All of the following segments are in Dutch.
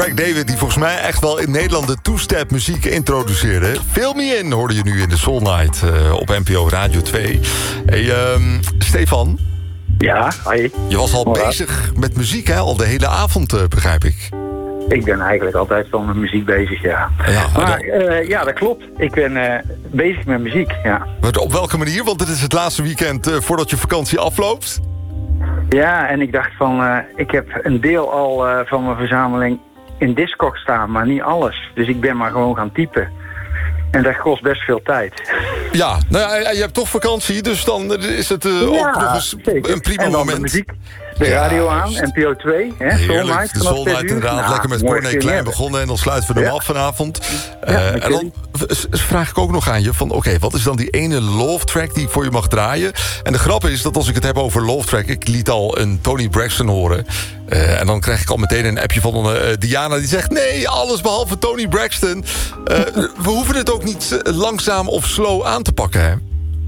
Craig David, die volgens mij echt wel in Nederland de two-step muziek introduceerde. Fill Me In hoorde je nu in de Soul Night op NPO Radio 2. Hey, Stefan. Ja, hi. Je was al bezig met muziek, hè? Al de hele avond, begrijp ik. Ik ben eigenlijk altijd wel met muziek bezig, ja. Maar ja, dat klopt. Ik ben bezig met muziek, ja. Maar op welke manier? Want het is het laatste weekend voordat je vakantie afloopt. Ja, en ik dacht van... ik heb een deel al van mijn verzameling in Discog staan, maar niet alles. Dus ik ben maar gewoon gaan typen. En dat kost best veel tijd. Ja, nou ja, je hebt toch vakantie, dus dan is het ook nog eens een prima en dan moment. De muziek, de radio aan, NPO 2, hè, Soul Night. De Soul Night inderdaad, lekker met Corné Klein begonnen en dan sluiten we hem af vanavond. En dan vraag ik ook nog aan je van, oké, wat is dan die ene love track die ik voor je mag draaien? En de grap is dat als ik het heb over love track, ik liet al een Toni Braxton horen. En dan krijg ik al meteen een appje van Diana die zegt, nee, alles behalve Toni Braxton. We hoeven het ook niet langzaam of slow aan te pakken, hè?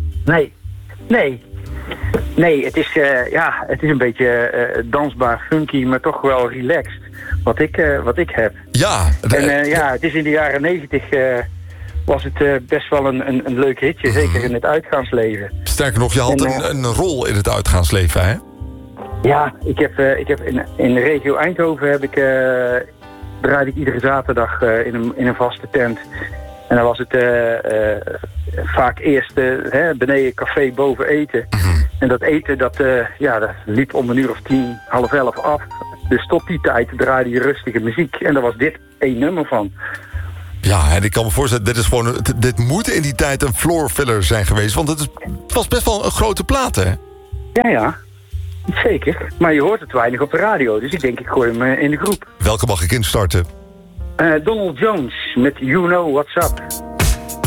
Nee, het is, het is een beetje dansbaar, funky, maar toch wel relaxed. Wat ik heb. Ja. Het is in de jaren 90 was het best wel een leuk hitje, zeker in het uitgaansleven. Sterker nog, je had een rol in het uitgaansleven, hè? Ja, ik heb in de regio Eindhoven draaide ik iedere zaterdag in een vaste tent. En dan was het vaak eerst beneden café, boven eten. En dat eten, dat liep om 10:10, 10:30 af. Dus tot die tijd draaide je rustige muziek. En daar was dit één nummer van. Ja, en ik kan me voorstellen, dit moet in die tijd een floor filler zijn geweest. Want het was best wel een grote plaat, hè? Ja. Zeker. Maar je hoort het weinig op de radio. Dus ik denk, ik gooi hem in de groep. Welke mag ik instarten? Donald Jones met You Know What's Up.